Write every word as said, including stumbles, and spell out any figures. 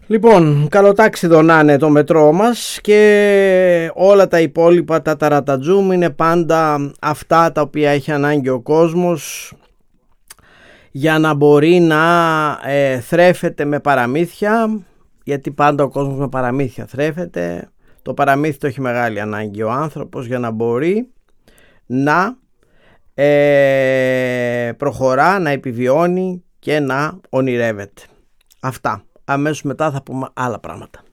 Λοιπόν, καλοτάξιδο να είναι το μετρό μας και όλα τα υπόλοιπα, τα ταρατατζούμ, είναι πάντα αυτά τα οποία έχει ανάγκη ο κόσμος για να μπορεί να ε, θρέφεται με παραμύθια, γιατί πάντα ο κόσμος με παραμύθια θρέφεται. Το παραμύθι το έχει μεγάλη ανάγκη ο άνθρωπος για να μπορεί να ε, προχωρά, να επιβιώνει και να ονειρεύεται. Αυτά. Αμέσως μετά θα πούμε άλλα πράγματα.